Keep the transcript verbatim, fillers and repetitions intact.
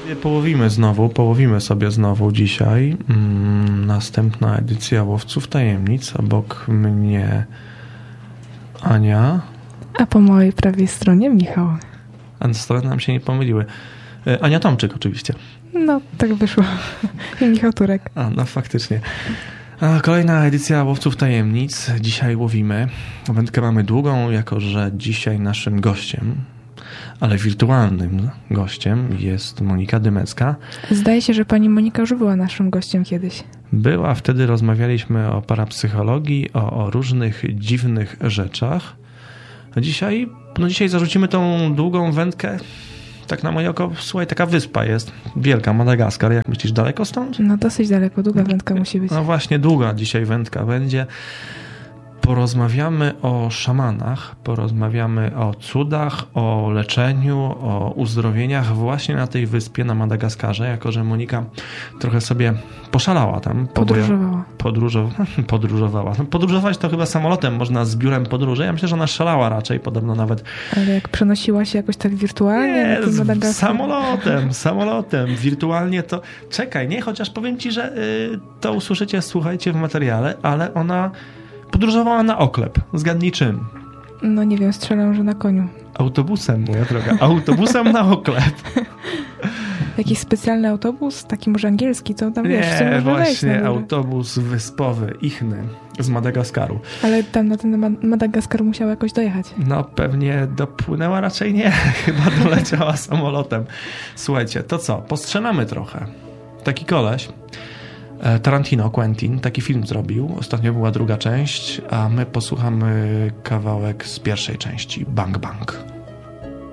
Połowimy znowu, połowimy sobie znowu dzisiaj. Mm, następna edycja Łowców Tajemnic. Obok mnie Ania. A po mojej prawej stronie Michał. A strony nam się nie pomyliły. Ania Tomczyk oczywiście. No, tak wyszło. I Michał Turek. A, no faktycznie. A, kolejna edycja Łowców Tajemnic. Dzisiaj łowimy. Wędkę mamy długą, jako że dzisiaj naszym gościem, ale wirtualnym gościem jest Monika Dymecka. Zdaje się, że pani Monika już była naszym gościem kiedyś. Była, wtedy rozmawialiśmy o parapsychologii, o, o różnych dziwnych rzeczach. A dzisiaj, no dzisiaj zarzucimy tą długą wędkę. Tak na moje oko, słuchaj, taka wyspa jest. Wielka, Madagaskar. Jak myślisz, daleko stąd? No dosyć daleko, długa wędka musi być. No właśnie, długa dzisiaj wędka będzie. Porozmawiamy o szamanach, porozmawiamy o cudach, o leczeniu, o uzdrowieniach właśnie na tej wyspie na Madagaskarze, jako że Monika trochę sobie poszalała tam. Podróżowała. Podróżo, podróżowała. Podróżować to chyba samolotem można z biurem podróży. Ja myślę, że ona szalała raczej, podobno nawet. Ale jak przenosiła się jakoś tak wirtualnie nie, na tym Madagaskar? samolotem, samolotem. Wirtualnie to... Czekaj, nie, chociaż powiem ci, że y, to usłyszycie, słuchajcie w materiale, ale ona podróżowała na oklep. Zgadnij czym? No nie wiem, strzelam, że na koniu. Autobusem, moja droga. Autobusem na oklep. Jakiś specjalny autobus? Taki może angielski? To tam wiesz, co Nie, można wejść właśnie na górę. autobus wyspowy, ichny, z Madagaskaru. Ale tam na ten Ma- Madagaskar musiał jakoś dojechać. No pewnie dopłynęła, raczej nie. Chyba doleciała samolotem. Słuchajcie, to co? Postrzelamy trochę. Taki koleś, Tarantino, Quentin, taki film zrobił. Ostatnio była druga część, a my posłuchamy kawałek z pierwszej części. Bang Bang.